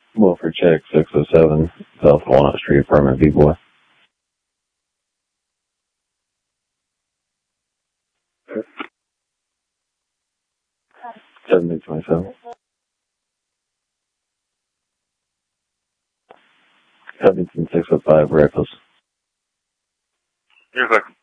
Wilford Check, 607, South Walnut Street, apartment B-Boy. 7027. 17605, Rifles. Here's a